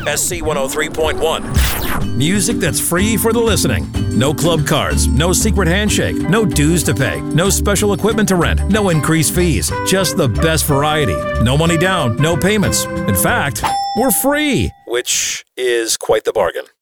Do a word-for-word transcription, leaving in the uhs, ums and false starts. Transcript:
S C one oh three point one. Music that's free for the listening. No club cards, no secret handshake, no dues to pay, no special equipment to rent, no increased fees. Just the best variety. No money down, no payments. In fact, we're free, which is quite the bargain.